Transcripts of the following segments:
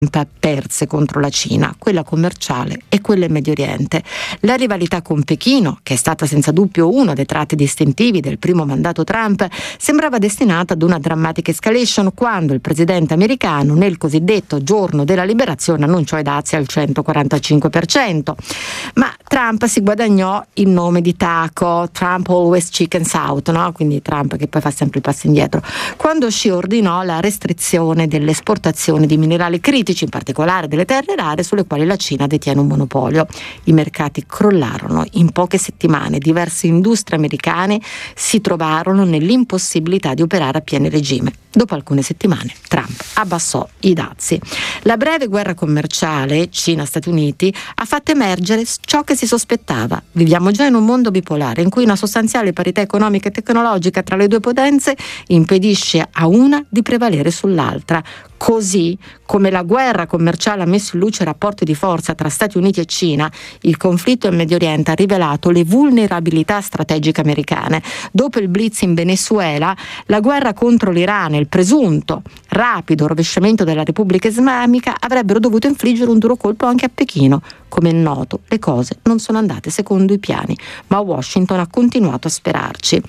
perse contro la Cina, quella commerciale e quella in Medio Oriente. La rivalità con Pechino, che è stata senza dubbio uno dei tratti distintivi del primo mandato Trump, sembrava destinata ad una drammatica escalation quando il presidente americano nel cosiddetto giorno della liberazione annunciò i dazi al 145%. Ma Trump si guadagnò il nome di Taco, Trump always chickens out, no? Quindi Trump che poi fa sempre il passo indietro, quando Xi ordinò la restrizione delle esportazioni di minerali critici, in particolare delle terre rare sulle quali la Cina detiene un monopolio. I mercati crollarono in poche settimane, diverse industrie americane si trovarono nell'impossibilità di operare a pieno regime. Dopo alcune settimane Trump abbassò i dazi. La breve guerra commerciale Cina-Stati Uniti ha fatto emergere ciò che si sospettava. Viviamo già in un mondo bipolare in cui una sostanziale parità economica e tecnologica tra le due potenze impedisce a una di prevalere sull'altra. Così come la guerra commerciale ha messo in luce rapporti di forza tra Stati Uniti e Cina, il conflitto in Medio Oriente ha rivelato le vulnerabilità strategiche americane. Dopo il blitz in Venezuela, la guerra contro l'Iran e il presunto rapido rovesciamento della Repubblica Islamica avrebbero dovuto infliggere un duro colpo anche a Pechino. Come è noto, le cose non sono andate secondo i piani, ma Washington ha continuato a sperarci.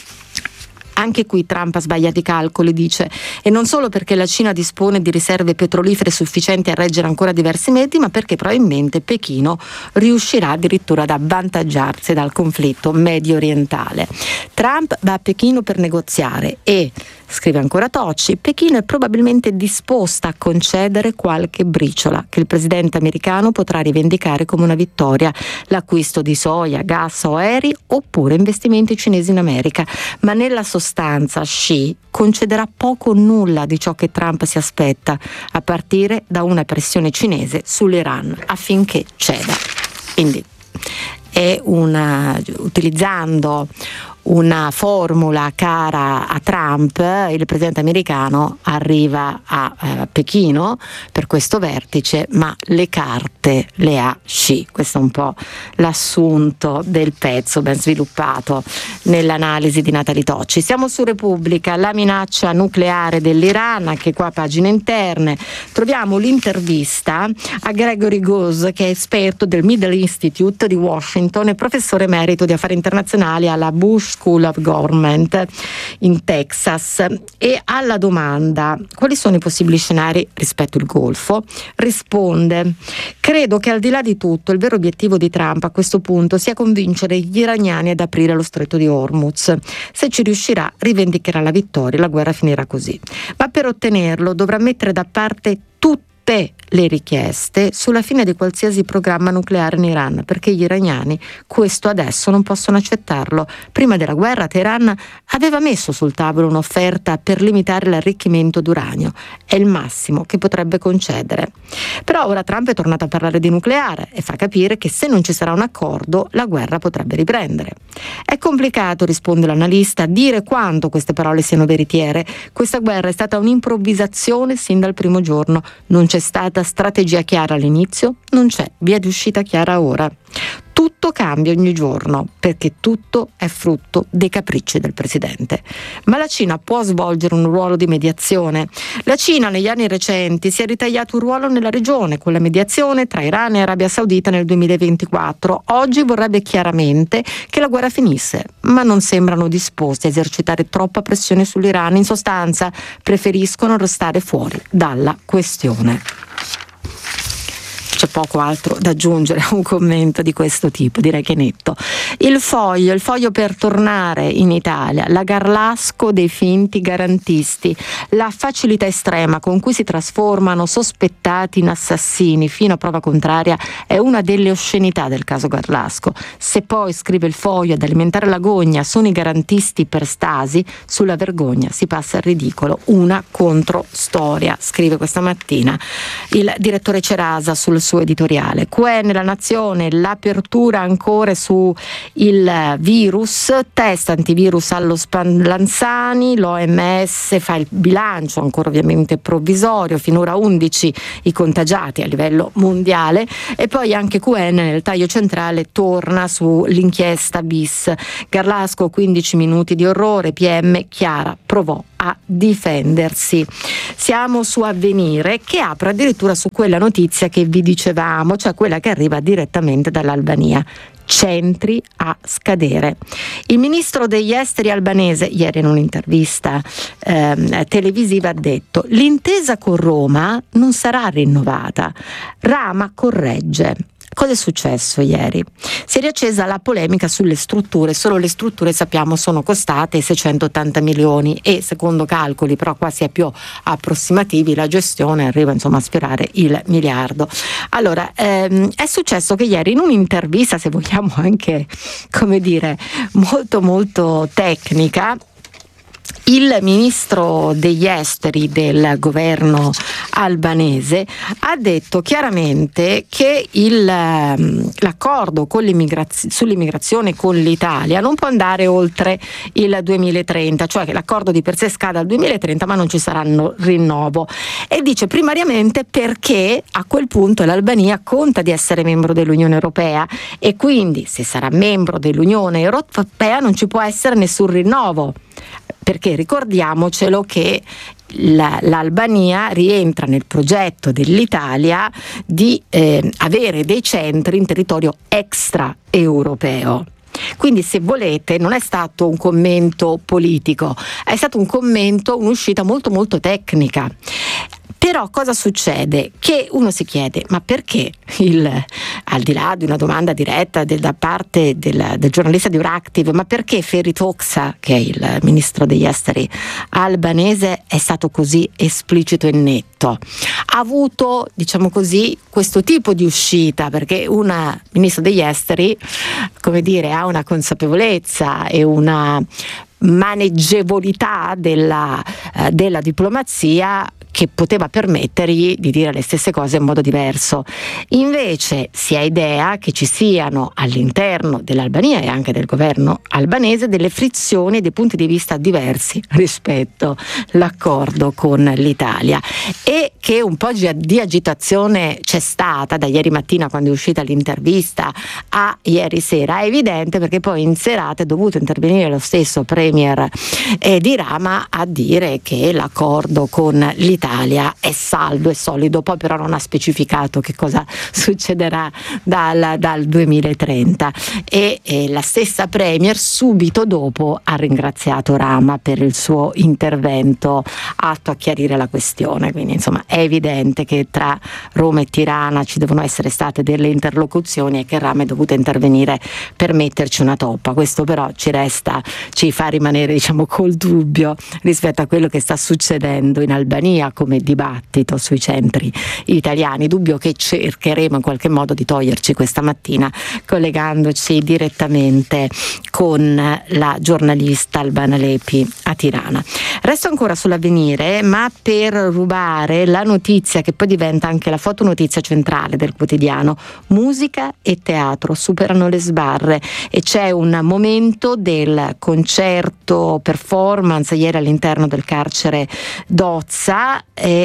Anche qui Trump ha sbagliato i calcoli, dice, e non solo perché la Cina dispone di riserve petrolifere sufficienti a reggere ancora diversi mesi, ma perché probabilmente Pechino riuscirà addirittura ad avvantaggiarsi dal conflitto medio orientale. Trump va a Pechino per negoziare e, scrive ancora Tocci, Pechino è probabilmente disposta a concedere qualche briciola che il presidente americano potrà rivendicare come una vittoria, l'acquisto di soia, gas o aerei oppure investimenti cinesi in America, ma nella sostanza Xi concederà poco o nulla di ciò che Trump si aspetta, a partire da una pressione cinese sull'Iran affinché ceda. Quindi è utilizzando una formula cara a Trump, il presidente americano arriva a Pechino per questo vertice, ma le carte le ha Xi. Questo è un po' l'assunto del pezzo, ben sviluppato nell'analisi di Natalie Tocci. Siamo su Repubblica, la minaccia nucleare dell'Iran, anche qua pagine interne. Troviamo l'intervista a Gregory Gause, che è esperto del Middle Institute di Washington e professore emerito di affari internazionali alla Bush School of Government in Texas, e alla domanda quali sono i possibili scenari rispetto al Golfo risponde: credo che al di là di tutto il vero obiettivo di Trump a questo punto sia convincere gli iraniani ad aprire lo stretto di Hormuz. Se ci riuscirà rivendicherà la vittoria e la guerra finirà così, ma per ottenerlo dovrà mettere da parte tutte le richieste sulla fine di qualsiasi programma nucleare in Iran, perché gli iraniani questo adesso non possono accettarlo. Prima della guerra Teheran aveva messo sul tavolo un'offerta per limitare l'arricchimento d'uranio, è il massimo che potrebbe concedere. Però ora Trump è tornato a parlare di nucleare e fa capire che se non ci sarà un accordo la guerra potrebbe riprendere. È complicato, risponde l'analista, dire quanto queste parole siano veritiere. Questa guerra è stata un'improvvisazione sin dal primo giorno, non c'è stata strategia chiara all'inizio, non c'è via di uscita chiara ora. Tutto cambia ogni giorno perché tutto è frutto dei capricci del presidente. Ma la Cina può svolgere un ruolo di mediazione. La Cina negli anni recenti si è ritagliato un ruolo nella regione con la mediazione tra Iran e Arabia Saudita nel 2024. Oggi vorrebbe chiaramente che la guerra finisse, ma non sembrano disposti a esercitare troppa pressione sull'Iran. In sostanza preferiscono restare fuori dalla questione. C'è poco altro da aggiungere a un commento di questo tipo, direi che è netto. Il foglio per tornare in Italia, la Garlasco dei finti garantisti, la facilità estrema con cui si trasformano sospettati in assassini fino a prova contraria è una delle oscenità del caso Garlasco. Se poi, scrive il foglio, ad alimentare l'agonia sono i garantisti per Stasi, sulla vergogna si passa al ridicolo. Una controstoria, scrive questa mattina il direttore Cerasa sul suo editoriale. QN, La Nazione, l'apertura ancora su il virus, test antivirus allo Spallanzani, l'OMS fa il bilancio ancora ovviamente provvisorio, finora 11 i contagiati a livello mondiale, e poi anche QN nel taglio centrale torna sull'inchiesta bis. Garlasco 15 minuti di orrore, PM Chiara provò a difendersi. Siamo su Avvenire, che apre addirittura su quella notizia che vi dicevamo, cioè quella che arriva direttamente dall'Albania. Centri a scadere. Il ministro degli esteri albanese ieri in un'intervista televisiva ha detto: l'intesa con Roma non sarà rinnovata. Rama corregge. Cosa è successo ieri? Si è riaccesa la polemica sulle strutture. Solo le strutture, sappiamo, sono costate 680 milioni e, secondo calcoli però qua si è più approssimativi, la gestione arriva insomma a sfiorare il miliardo. Allora, è successo che ieri in un'intervista, se vogliamo anche, come dire, molto molto tecnica, il ministro degli esteri del governo albanese ha detto chiaramente che l'accordo sull'immigrazione con l'Italia non può andare oltre il 2030, cioè che l'accordo di per sé scade al 2030 ma non ci saranno rinnovo, e dice primariamente perché a quel punto l'Albania conta di essere membro dell'Unione Europea e quindi se sarà membro dell'Unione Europea non ci può essere nessun rinnovo. Perché ricordiamocelo che l'Albania rientra nel progetto dell'Italia di avere dei centri in territorio extraeuropeo. Quindi, se volete, non è stato un commento politico, è stato un commento, un'uscita molto molto tecnica. Però cosa succede? Che uno si chiede, ma perché al di là di una domanda diretta da parte del giornalista di Euractiv, ma perché Ferit Hoxha, che è il ministro degli esteri albanese, è stato così esplicito e netto? Ha avuto, diciamo così, questo tipo di uscita perché un ministro degli esteri, come dire, ha una consapevolezza e una maneggevolità della diplomazia che poteva permettergli di dire le stesse cose in modo diverso. Invece si ha idea che ci siano all'interno dell'Albania e anche del governo albanese delle frizioni e dei punti di vista diversi rispetto all'accordo con l'Italia, e che un po' di agitazione c'è stata da ieri mattina, quando è uscita l'intervista, a ieri sera. È evidente perché poi in serata è dovuto intervenire lo stesso premier di Rama a dire che l'accordo con l'Italia è saldo e solido, poi però non ha specificato che cosa succederà dal 2030, e la stessa premier subito dopo ha ringraziato Rama per il suo intervento atto a chiarire la questione. Quindi insomma è evidente che tra Roma e Tirana ci devono essere state delle interlocuzioni e che Rama è dovuta intervenire per metterci una toppa. Questo però ci fa rimanere, diciamo, col dubbio rispetto a quello che sta succedendo in Albania come dibattito sui centri italiani, dubbio che cercheremo in qualche modo di toglierci questa mattina collegandoci direttamente con la giornalista Albana Lepi a Tirana. Resto ancora sull'Avvenire, ma per rubare la notizia che poi diventa anche la fotonotizia centrale del quotidiano: musica e teatro superano le sbarre, e c'è un momento del concerto performance ieri all'interno del carcere d'Ozza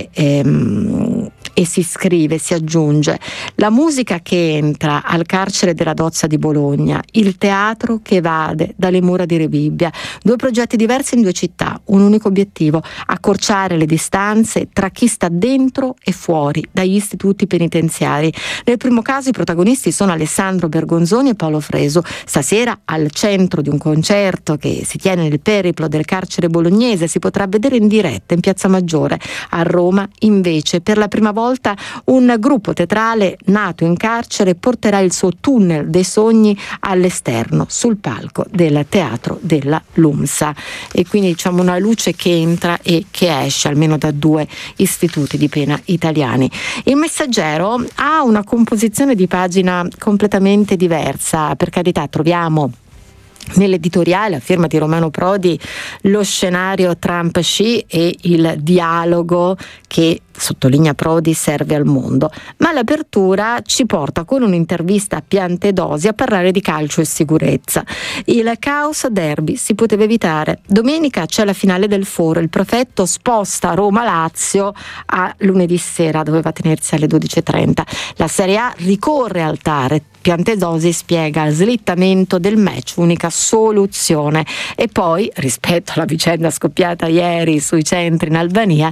e si scrive, si aggiunge: la musica che entra al carcere della Dozza di Bologna, il teatro che evade dalle mura di Rebibbia, due progetti diversi in due città, un unico obiettivo: accorciare le distanze tra chi sta dentro e fuori dagli istituti penitenziari. Nel primo caso i protagonisti sono Alessandro Bergonzoni e Paolo Fresu, stasera al centro di un concerto che si tiene nel periplo del carcere bolognese. Si potrà vedere in diretta in Piazza Maggiore. A Roma invece per la prima volta un gruppo teatrale nato in carcere porterà il suo tunnel dei sogni all'esterno sul palco del teatro della LUMSA, e quindi diciamo una luce che entra e che esce almeno da due istituti di pena italiani. Il Messaggero ha una composizione di pagina completamente diversa. Per carità, troviamo nell'editoriale a firma di Romano Prodi lo scenario Trump-Xi e il dialogo che sottolinea Prodi, serve al mondo. Ma l'apertura ci porta con un'intervista a Piantedosi a parlare di calcio e sicurezza. Il caos derby si poteva evitare. Domenica c'è la finale del Foro, il prefetto sposta Roma-Lazio a lunedì sera, doveva tenersi alle 12:30. La Serie A ricorre al TAR. Piantedosi spiega il slittamento del match, unica soluzione. E poi, rispetto alla vicenda scoppiata ieri sui centri in Albania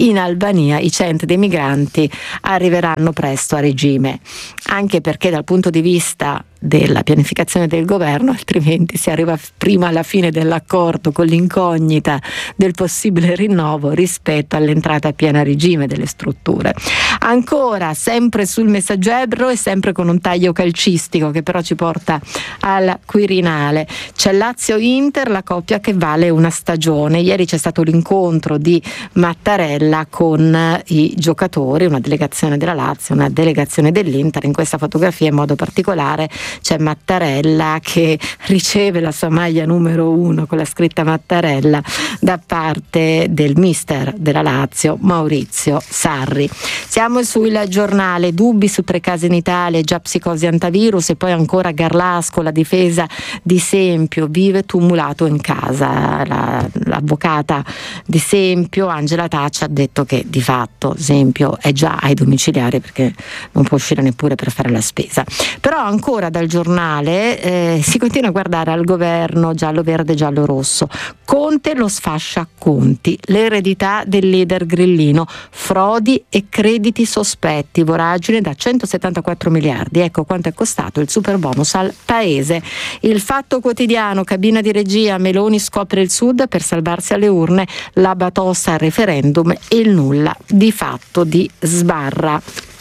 i centri dei migranti arriveranno presto a regime, anche perché dal punto di vista della pianificazione del governo, altrimenti si arriva prima alla fine dell'accordo con l'incognita del possibile rinnovo rispetto all'entrata a piena regime delle strutture. Ancora sempre sul Messaggero e sempre con un taglio calcistico che però ci porta al Quirinale. C'è Lazio-Inter, la coppia che vale una stagione. Ieri c'è stato l'incontro di Mattarella con i giocatori, una delegazione della Lazio, una delegazione dell'Inter. In questa fotografia in modo particolare c'è Mattarella che riceve la sua maglia numero 1 con la scritta Mattarella da parte del mister della Lazio, Maurizio Sarri. Siamo sul Giornale, dubbi su 3 casi in Italia, già psicosi antivirus, e poi ancora Garlasco, la difesa di Sempio, vive tumulato in casa. L'avvocata di Sempio, Angela Taccia, ha detto che di fatto Sempio è già ai domiciliari perché non può uscire neppure per fare la spesa. Però ancora dal Giornale si continua a guardare al governo giallo-verde e giallo-rosso. Conte lo sfascia Conti, l'eredità del leader grillino, frodi e crediti sospetti, voragine da 174 miliardi. Ecco quanto è costato il superbonus al paese. Il Fatto Quotidiano, cabina di regia, Meloni scopre il Sud per salvarsi alle urne, la batosta al referendum e il nulla di fatto di Sbarra,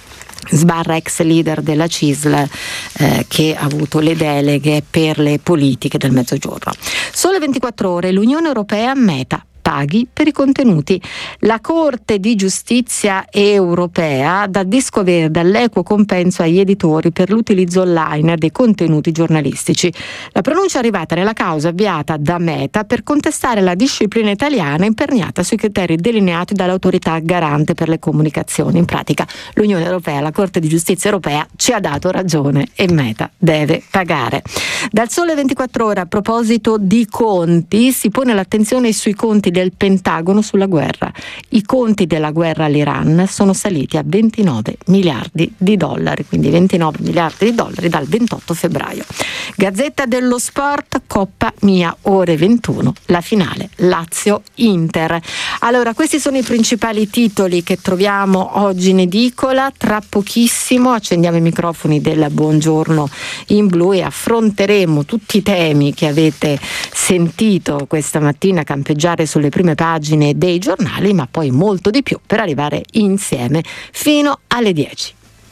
ex leader della CISL, che ha avuto le deleghe per le politiche del Mezzogiorno. Sole 24 ore, l'Unione Europea Meta paghi per i contenuti. La Corte di Giustizia europea dà disco verde all'equo compenso agli editori per l'utilizzo online dei contenuti giornalistici. La pronuncia è arrivata nella causa avviata da Meta per contestare la disciplina italiana imperniata sui criteri delineati dall'autorità garante per le comunicazioni. In pratica l'Unione Europea, la Corte di Giustizia europea ci ha dato ragione e Meta deve pagare. Dal Sole 24 ore, a proposito di conti, si pone l'attenzione sui conti del Pentagono sulla guerra. I conti della guerra all'Iran sono saliti a 29 miliardi di dollari, quindi 29 miliardi di dollari dal 28 febbraio. Gazzetta dello Sport, Coppa Mia, ore 21, la finale Lazio-Inter. Allora, questi sono i principali titoli che troviamo oggi in edicola. Tra pochissimo accendiamo i microfoni del Buongiorno in Blu e affronteremo tutti i temi che avete sentito questa mattina campeggiare sulle prime pagine dei giornali, ma poi molto di più per arrivare insieme fino alle 10.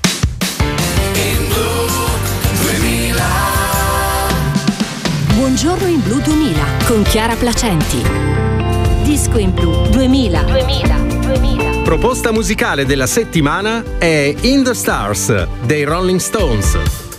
Buongiorno in Blu 2000 con Chiara Placenti. Disco in Blu 2000. Proposta musicale della settimana è In the Stars dei Rolling Stones.